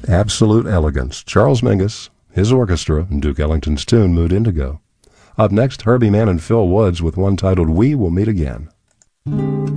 Absolute elegance. Charles Mingus, his orchestra, and Duke Ellington's tune, Mood Indigo. Up next, Herbie Mann and Phil Woods with one titled We Will Meet Again.